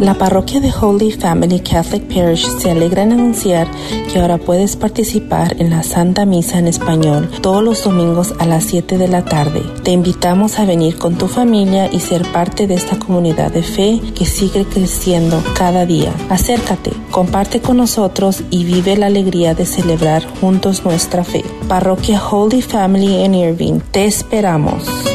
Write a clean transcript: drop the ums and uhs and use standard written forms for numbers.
La parroquia de Holy Family Catholic Parish se alegra en anunciar que ahora puedes participar en la Santa Misa en español todos los domingos a las 7 de la tarde. Te invitamos a venir con tu familia y ser parte de esta comunidad de fe que sigue creciendo cada día. Acércate, comparte con nosotros y vive la alegría de celebrar juntos nuestra fe. Parroquia Holy Family en Irving, te esperamos.